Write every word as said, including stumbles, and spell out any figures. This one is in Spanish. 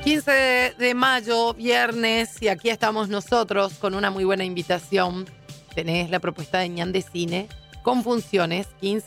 quince de, de mayo, viernes, y aquí estamos nosotros con una muy buena invitación. Tenés la propuesta de Ñan de Cine con funciones, quince